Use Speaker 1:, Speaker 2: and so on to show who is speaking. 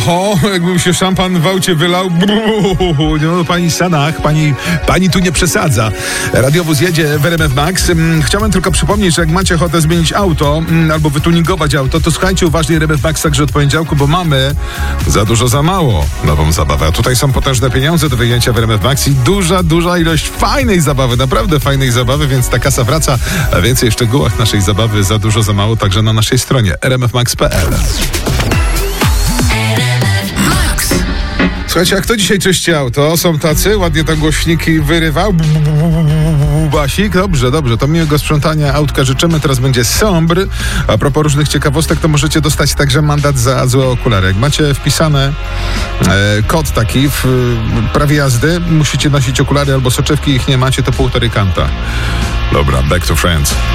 Speaker 1: Oho, jakby się szampan w aucie wylał. No, pani Sanach, pani tu nie przesadza. Radiowóz jedzie w RMF Max. Chciałem tylko przypomnieć, że jak macie ochotę zmienić auto albo wytuningować auto, to słuchajcie uważnie RMF Max także od poniedziałku, bo mamy za dużo, za mało nową zabawę. A tutaj są potężne pieniądze do wyjęcia w RMF Max i duża ilość fajnej zabawy, naprawdę fajnej zabawy, więc ta kasa wraca. A więcej w szczegółach naszej zabawy za dużo, za mało także na naszej stronie rmfmax.pl. Słuchajcie, a kto dzisiaj czyści auto? Są tacy, ładnie tam głośniki wyrywał. Basik, dobrze, to miłego sprzątania autka życzymy. Teraz będzie sombr. A propos różnych ciekawostek, to możecie dostać także mandat za złe okulary. Jak macie wpisane kod taki w prawie jazdy, musicie nosić okulary albo soczewki, ich nie macie, to 1,5 kanta. Dobra, back to Friends.